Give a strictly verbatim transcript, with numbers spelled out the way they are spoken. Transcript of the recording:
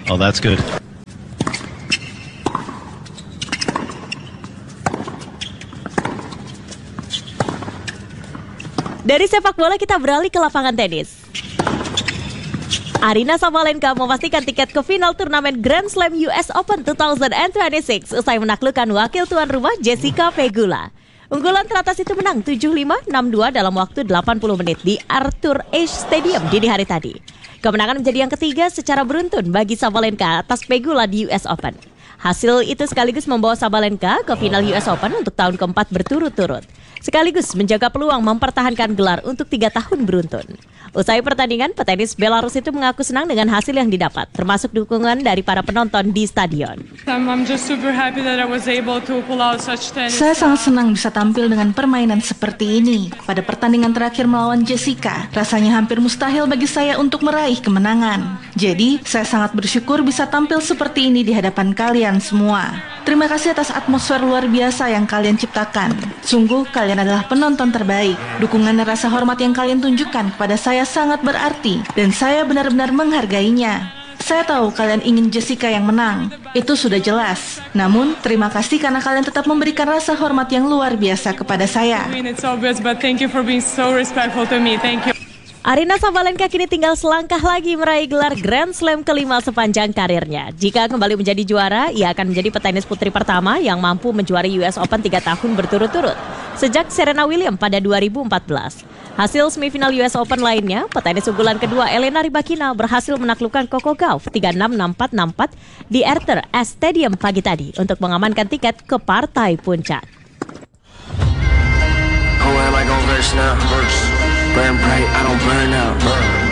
Oh, that's good. Dari sepak bola kita beralih ke lapangan tenis. Aryna Sabalenka memastikan tiket ke final turnamen Grand Slam U S Open dua ribu dua puluh enam usai menaklukkan wakil tuan rumah Jessica Pegula. Unggulan teratas itu menang tujuh lima, enam dua dalam waktu delapan puluh menit di Arthur Ashe Stadium dini hari tadi. Kemenangan menjadi yang ketiga secara beruntun bagi Sabalenka atas Pegula di U S Open. Hasil itu sekaligus membawa Sabalenka ke final U S Open untuk tahun keempat berturut-turut. Sekaligus menjaga peluang mempertahankan gelar untuk tiga tahun beruntun. Usai pertandingan, petenis Belarus itu mengaku senang dengan hasil yang didapat, termasuk dukungan dari para penonton di stadion. Saya sangat senang bisa tampil dengan permainan seperti ini. Pada pertandingan terakhir melawan Jessica, rasanya hampir mustahil bagi saya untuk meraih kemenangan. Jadi, saya sangat bersyukur bisa tampil seperti ini di hadapan kalian semua. Terima kasih atas atmosfer luar biasa yang kalian ciptakan. Sungguh, kalian adalah penonton terbaik. Dukungan dan rasa hormat yang kalian tunjukkan kepada saya sangat berarti, dan saya benar-benar menghargainya. Saya tahu kalian ingin Jessica yang menang, itu sudah jelas. Namun, terima kasih karena kalian tetap memberikan rasa hormat yang luar biasa kepada saya. Aryna Sabalenka kini tinggal selangkah lagi meraih gelar Grand Slam kelima sepanjang karirnya. Jika kembali menjadi juara, ia akan menjadi petenis putri pertama yang mampu menjuarai U S Open tiga tahun berturut-turut, sejak Serena Williams pada dua ribu empat belas. Hasil semifinal U S Open lainnya, petenis unggulan kedua Elena Rybakina berhasil menaklukkan Coco Gauff tiga enam, enam empat, enam empat di Arthur Ashe Stadium pagi tadi untuk mengamankan tiket ke partai puncak. Who am I gonna verse now? Verse. Burn bright, I don't burn out. Burn.